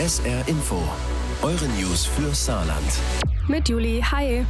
SR Info, eure News für Saarland. Mit Juli, hi.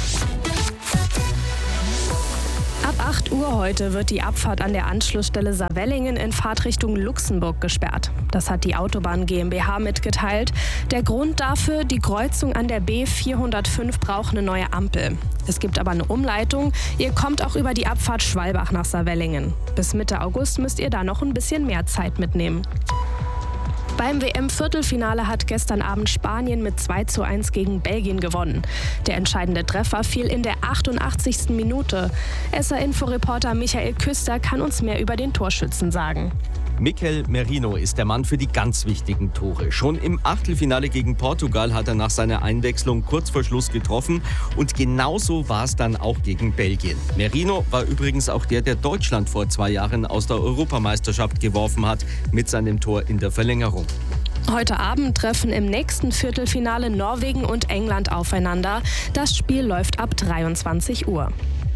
Ab 8 Uhr heute wird die Abfahrt an der Anschlussstelle Saarwellingen in Fahrtrichtung Luxemburg gesperrt. Das hat die Autobahn GmbH mitgeteilt. Der Grund dafür, die Kreuzung an der B405 braucht eine neue Ampel. Es gibt aber eine Umleitung. Ihr kommt auch über die Abfahrt Schwalbach nach Saarwellingen. Bis Mitte August müsst ihr da noch ein bisschen mehr Zeit mitnehmen. Beim WM-Viertelfinale hat gestern Abend Spanien mit 2:1 gegen Belgien gewonnen. Der entscheidende Treffer fiel in der 88. Minute. SR-Info-Reporter Michael Küster kann uns mehr über den Torschützen sagen. Mikel Merino ist der Mann für die ganz wichtigen Tore. Schon im Achtelfinale gegen Portugal hat er nach seiner Einwechslung kurz vor Schluss getroffen und genauso war es dann auch gegen Belgien. Merino war übrigens auch der Deutschland vor 2 Jahren aus der Europameisterschaft geworfen hat mit seinem Tor in der Verlängerung. Heute Abend treffen im nächsten Viertelfinale Norwegen und England aufeinander. Das Spiel läuft ab 23 Uhr.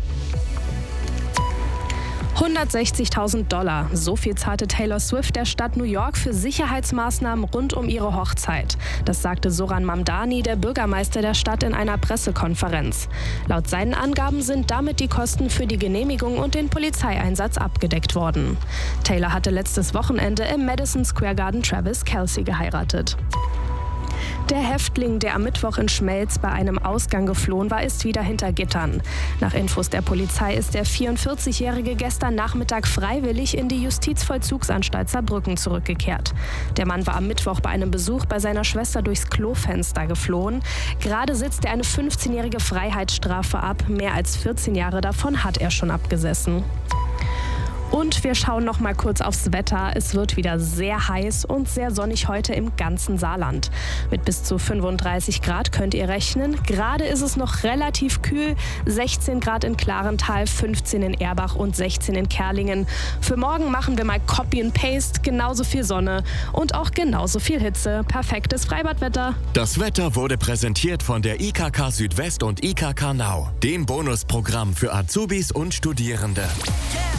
$160.000. So viel zahlte Taylor Swift der Stadt New York für Sicherheitsmaßnahmen rund um ihre Hochzeit. Das sagte Zoran Mamdani, der Bürgermeister der Stadt, in einer Pressekonferenz. Laut seinen Angaben sind damit die Kosten für die Genehmigung und den Polizeieinsatz abgedeckt worden. Taylor hatte letztes Wochenende im Madison Square Garden Travis Kelce geheiratet. Der Häftling, der am Mittwoch in Schmelz bei einem Ausgang geflohen war, ist wieder hinter Gittern. Nach Infos der Polizei ist der 44-Jährige gestern Nachmittag freiwillig in die Justizvollzugsanstalt Saarbrücken zurückgekehrt. Der Mann war am Mittwoch bei einem Besuch bei seiner Schwester durchs Klofenster geflohen. Gerade sitzt er eine 15-jährige Freiheitsstrafe ab. Mehr als 14 Jahre davon hat er schon abgesessen. Und wir schauen noch mal kurz aufs Wetter. Es wird wieder sehr heiß und sehr sonnig heute im ganzen Saarland. Mit bis zu 35 Grad könnt ihr rechnen. Gerade ist es noch relativ kühl. 16 Grad in Klarental, 15 in Erbach und 16 in Kerlingen. Für morgen machen wir mal Copy and Paste. Genauso viel Sonne und auch genauso viel Hitze. Perfektes Freibadwetter. Das Wetter wurde präsentiert von der IKK Südwest und IKK Now, dem Bonusprogramm für Azubis und Studierende.